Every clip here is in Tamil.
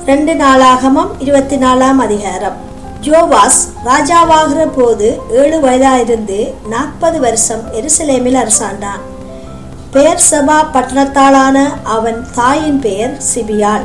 2 நாளாகமம் 24ஆம் அதிகாரம். யோவாஸ் ராஜாவாகிற போது 7 வயதாயிருந்து 40 வருஷம் எருசலேமில் அரசாண்டான். பெயர்செபா பட்டணத்தாளான அவன் தாயின் பெயர் சிபியாள்.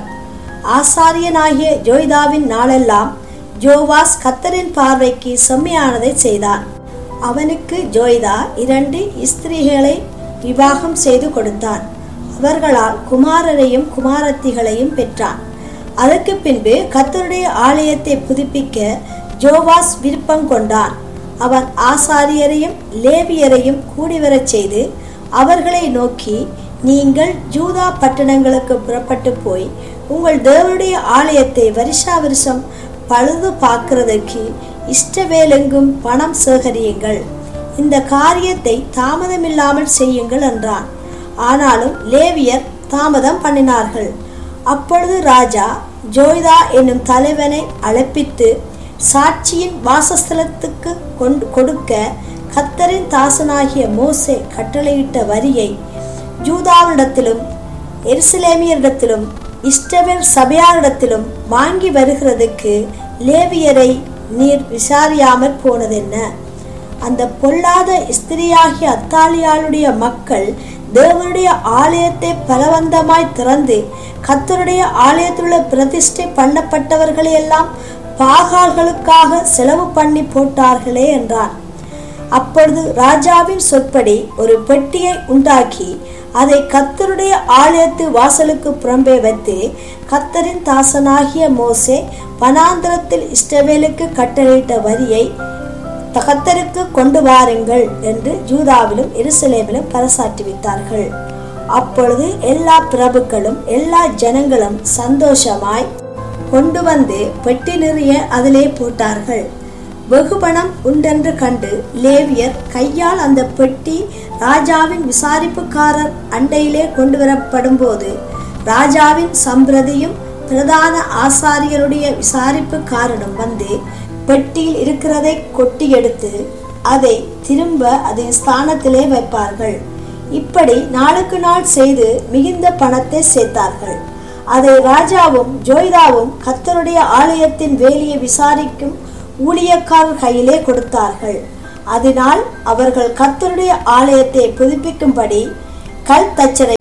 ஆசாரியனாகிய யோய்தாவின் நாளெல்லாம் யோவாஸ் கர்த்தரின் பார்வைக்கு செம்மையானதை செய்தான். அவனுக்கு யோய்தா 2 ஸ்திரீகளை விவாகம் செய்து கொடுத்தான். அவர்களால் குமாரரையும் குமாரத்திகளையும் பெற்றான். அதற்கு பின்பு கர்த்தருடைய ஆலயத்தை புதுப்பிக்க யோவாஸ் விருப்பம் கொண்டான். அவன் ஆசாரியரையும் லேவியரையும் கூடிவரச் செய்து அவர்களை நோக்கி, நீங்கள் யூதா பட்டணங்களுக்கு புறப்பட்டு போய் உங்கள் தேவனுடைய ஆலயத்தை வருஷா வருஷம் பழுது பார்க்கிறதற்கு இஷ்டவேலெங்கும் பணம் சேகரியுங்கள். இந்த காரியத்தை தாமதமில்லாமல் செய்யுங்கள் என்றான். ஆனாலும் லேவியர் தாமதம் பண்ணினார்கள். அப்பொழுது ராஜா யோய்தா என்னும் தலைவனை அழைப்பித்து சாட்சியின் வாசஸ்தலத்துக்கு கொடுக்க கர்த்தரின் தாசனாகிய மோசே கட்டளையிட்ட வரியை யூதாவிடத்திலும் எருசலேமியரிடத்திலும் இஸ்ரவேல் சபையாரிடத்திலும் வாங்கி வருகிறதுக்கு லேவியரை நீர் விசாரியாமற் போனதென்ன? அந்த பொல்லாத ஸ்திரியாகிய அத்தாலியாளுடைய மக்கள் தேவனுடைய ஆலயத்தை பலவந்தமாய் திறந்து கர்த்தருடைய ஆலயத்திலுள்ள பிரதிஷ்டை பண்ணப்பட்டவர்களை எல்லாம் பாகால்களுக்காக செலவு பண்ணி போட்டார்களே என்றான். அப்பொழுது ராஜாவின் சொற்படி ஒரு பெட்டியை உண்டாக்கி அதை கர்த்தருடைய ஆலயத்து வாசலுக்கு புறம்பே வைத்து, கர்த்தரின் தாசனாகிய மோசே வனாந்திரத்தில் இஸ்ரவேலுக்கு கட்டளையிட்ட வரியை கர்த்தருக்கு கொண்டு வாருங்கள் என்று யூதாவிலும் எருசலேமிலும் பறைசாற்றுவித்தார்கள். அப்பொழுது எல்லா பிரபுக்களும் எல்லா ஜனங்களும் சந்தோஷமாய் கொண்டு வந்து பெட்டி நிறைய அதிலே போட்டார்கள். வெகுபணம் உண்டென்று கண்டு லேவியர் கையால் அந்த பெட்டி ராஜாவின் விசாரிப்புக்காரர் அண்டையிலே கொண்டு வரப்படும் போது ராஜாவின் சம்பிரதியும் பிரதான ஆசாரியருடைய விசாரிப்புக்காரனும் வந்து பெட்டியில் இருக்கிறதை கொட்டி எடுத்து அதை திரும்ப அதன் ஸ்தானத்திலே வைப்பார்கள். இப்படி நாளுக்கு நாள் செய்து மிகுந்த பணத்தை சேர்த்தார்கள். அதை ராஜாவும் யோய்தாவும் கர்த்தருடைய ஆலயத்தின் வேலையை விசாரிக்கும் ஊழியக்காரர் கையிலே கொடுத்தார்கள். அதனால் அவர்கள் கர்த்தருடைய ஆலயத்தை புதுப்பிக்கும்படி கல்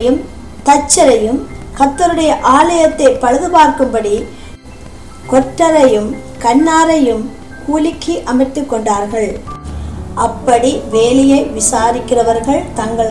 தச்சரையும் கர்த்தருடைய ஆலயத்தை பழுது பார்க்கும்படி கொற்றரையும் கண்ணாரையும் கூலிக்கு அமர்த்தி கொண்டார்கள். அப்படி வேலையை விசாரிக்கிறவர்கள் தங்கள்